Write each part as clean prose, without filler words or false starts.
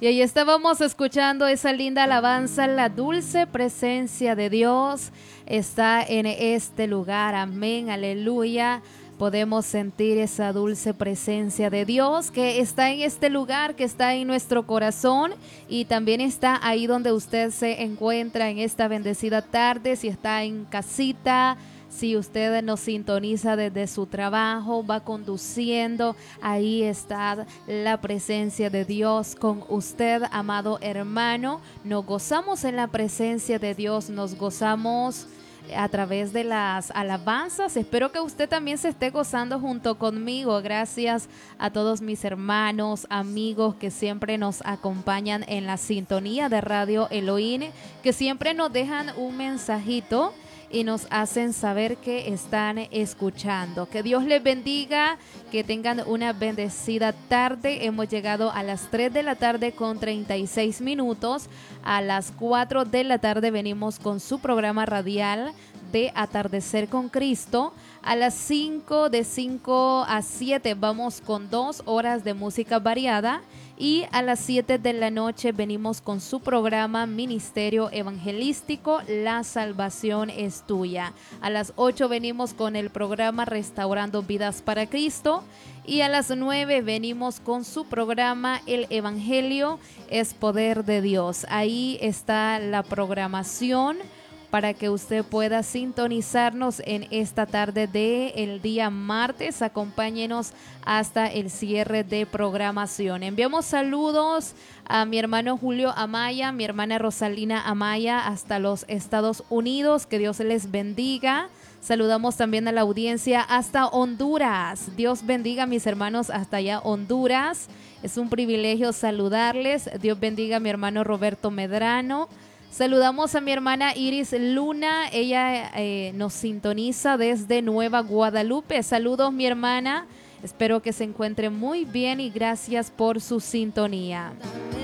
Y ahí estábamos escuchando esa linda alabanza, la dulce presencia de Dios está en este lugar, amén, aleluya. Podemos sentir esa dulce presencia de Dios que está en este lugar, que está en nuestro corazón y también está ahí donde usted se encuentra en esta bendecida tarde, si está en casita, si usted nos sintoniza desde su trabajo, va conduciendo, ahí está la presencia de Dios con usted, amado hermano. Nos gozamos en la presencia de Dios, nos gozamos a través de las alabanzas. Espero que usted también se esté gozando junto conmigo. Gracias a todos mis hermanos, amigos que siempre nos acompañan en la sintonía de Radio Elohim, que siempre nos dejan un mensajito y nos hacen saber que están escuchando. Que Dios les bendiga, que tengan una bendecida tarde. Hemos llegado a las 3 de la tarde con 36 minutos. A las 4 de la tarde venimos con su programa radial de Atardecer con Cristo. A las 5, de 5 a 7 vamos con 2 horas de música variada. Y a las 7 de la noche venimos con su programa Ministerio Evangelístico, La Salvación es Tuya. A las 8 venimos con el programa Restaurando Vidas para Cristo. Y a las 9 venimos con su programa El Evangelio es Poder de Dios. Ahí está la programación para que usted pueda sintonizarnos en esta tarde del día martes. Acompáñenos hasta el cierre de programación. Enviamos saludos a mi hermano Julio Amaya, mi hermana Rosalina Amaya, hasta los Estados Unidos. Que Dios les bendiga. Saludamos también a la audiencia hasta Honduras. Dios bendiga a mis hermanos hasta allá, Honduras. Es un privilegio saludarles. Dios bendiga a mi hermano Roberto Medrano. Saludamos a mi hermana Iris Luna, ella nos sintoniza desde Nueva Guadalupe. Saludos, mi hermana, espero que se encuentre muy bien y gracias por su sintonía.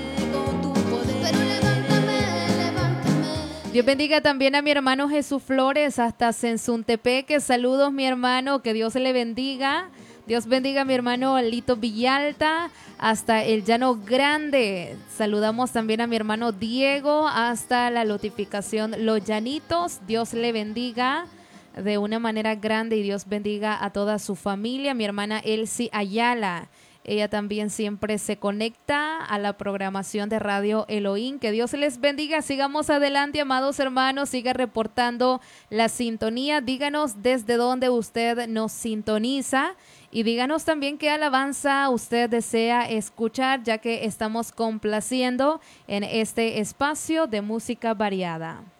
Dios bendiga también a mi hermano Jesús Flores hasta Sensuntepeque. Saludos, mi hermano, que Dios le bendiga. Dios bendiga a mi hermano Lito Villalta hasta el Llano Grande. Saludamos también a mi hermano Diego hasta la notificación Los Llanitos. Dios le bendiga de una manera grande y Dios bendiga a toda su familia. Mi hermana Elsie Ayala, ella también siempre se conecta a la programación de Radio Elohim. Que Dios les bendiga. Sigamos adelante, amados hermanos. Siga reportando la sintonía. Díganos desde dónde usted nos sintoniza. Y díganos también qué alabanza usted desea escuchar, ya que estamos complaciendo en este espacio de música variada.